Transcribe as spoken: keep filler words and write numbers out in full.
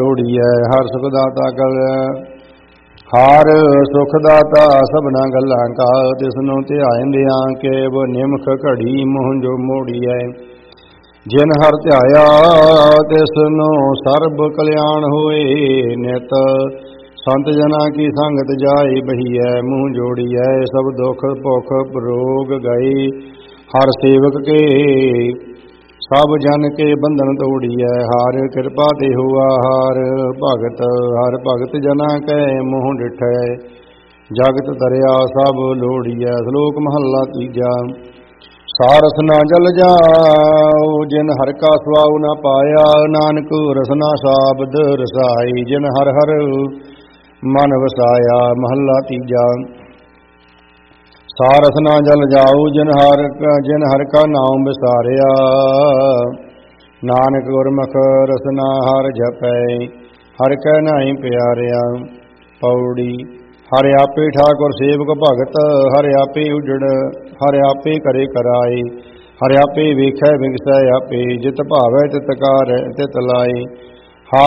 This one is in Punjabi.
ਲੋੜੀਐ। ਹਰ ਸੁਖ ਦਾਤਾ ਕਲ ਹਰ ਸੁਖ ਦਾਤਾ ਸਭਨਾ ਗੱਲਾਂ ਕਾ। ਤਿਸਨੂੰ ਧਿਆਇਂਦਿਆਂ ਕੇਵ ਨਿਮਖ ਘੜੀ ਮੋਹ ਜੋ ਮੋੜੀਐ। ਜਿਨ ਹਰ ਧਿਆਇਆ ਤਿਸਨੂੰ ਸਰਬ ਕਲਿਆਣ ਹੋਏ। ਨਿਤ ਸੰਤ ਜਨਾਂ ਕੀ ਸੰਗਤ ਜਾਏ ਬਹੀਐ। ਮੂੰਹ ਜੋੜੀਐ ਸਭ ਦੁਖ ਭੁਖ ਰੋਗ ਗਏ। ਹਰ ਸੇਵਕ ਕੇ ਸਭ ਜਨ ਕੇ ਬੰਧਨ ਤੋੜੀਐ। ਹਰ ਕਿਰਪਾ ਤੇ ਹੋਆ ਹਰ ਭਗਤ। ਹਰ ਭਗਤ ਜਨਾਂ ਕੈ ਮੂੰਹ ਡਿਠੈ। ਜਗਤ ਤਰਿਆ ਸਭ ਲੋੜੀਐ। ਸ਼ਲੋਕ ਮਹੱਲਾ ਤੀਜਾ। ਸਾਰਸ ਨਾ ਜਲ ਜਾਉ ਜਿਨ ਹਰਿ ਕਾ ਸੁਆਉ ਨਾ ਪਾਇਆ। ਨਾਨਕ ਰਸਨਾ ਸਾਬਦ ਰਸਾਈ ਜਿਨ ਹਰਿ ਹਰਿ ਮਨ ਵਸਾਇਆ। ਮਹੱਲਾ ਤੀਜਾ। ਸਾਰਸ ਨਾ ਜਲ ਜਾਉ ਜਿਨ ਹਰਿ ਜਿਨ ਹਰਿ ਕਾ ਨਾਮ ਵਿਸਾਰਿਆ। ਨਾਨਕ ਗੁਰਮੁਖ ਰਸਨਾ ਹਰਿ ਜਪੈ। ਹਰਿ ਕੈ ਨਾਹੀਂ ਪਿਆਰਿਆ। ਪੌੜੀ। ਹਰਿ ਆਪੇ ਠਾਕੁਰ ਸੇਵਕ ਭਗਤ। ਹਰਿ ਆਪੇ ਉਜੜ ਹਰਿ ਆਪੇ ਕਰੇ ਕਰਾਏ। ਹਰਿ ਆਪੇ ਵੇਖੈ ਵਿਗਸੈ ਆਪੇ। ਜਿਤ ਭਾਵੈ ਤਿਤ ਕਾਰੈ ਤਿਤ ਲਾਏ।